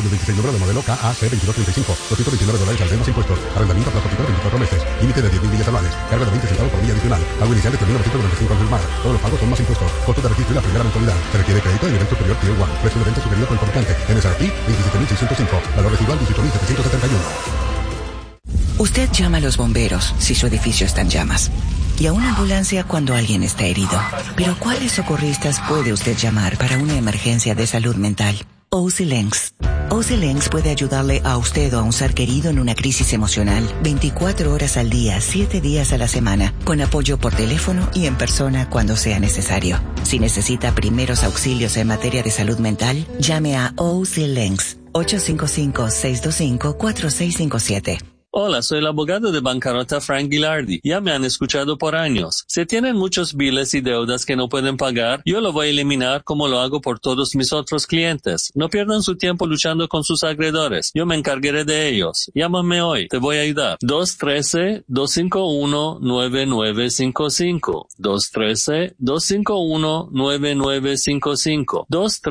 2026, número de modelo KAC 2235, $229 al más impuestos. Arrendamiento a plazo fijo de 24 meses. Límite de 10.000 millas anuales. Carga de 20 centavos por milla adicional. Pago inicial de 3.995 al más. Todos los pagos son más impuestos. Costos de registro y la primera mensualidad. Se requiere crédito de nivel superior Tier 1. Precio de venta sugerido por el fabricante. MSRP 27.605. Valor residual 18.771. Usted llama a los bomberos si su edificio está en llamas. Y a una ambulancia cuando alguien está herido. Pero ¿cuáles socorristas puede usted llamar para una emergencia de salud mental? OC Lenx. OC Lenx puede ayudarle a usted o a un ser querido en una crisis emocional 24 horas al día, 7 días a la semana, con apoyo por teléfono y en persona cuando sea necesario. Si necesita primeros auxilios en materia de salud mental, llame a OC Lenx 855-625-4657. Hola, soy el abogado de bancarrota Frank Gilardi. Ya me han escuchado por años. Si tienen muchos biles y deudas que no pueden pagar, yo lo voy a eliminar como lo hago por todos mis otros clientes. No pierdan su tiempo luchando con sus acreedores. Yo me encargaré de ellos. Llámame hoy. Te voy a ayudar. 213-251-9955. 213-251-9955.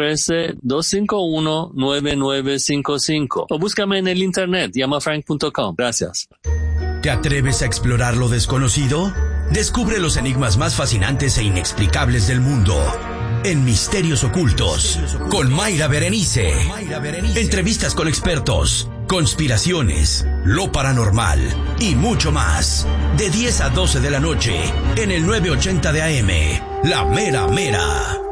213-251-9955. O búscame en el internet. llamafrank.com. Gracias. ¿Te atreves a explorar lo desconocido? Descubre los enigmas más fascinantes e inexplicables del mundo en Misterios Ocultos con Mayra Berenice. Entrevistas con expertos, conspiraciones, lo paranormal y mucho más. De 10 a 12 de la noche en el 980 de AM. La Mera Mera.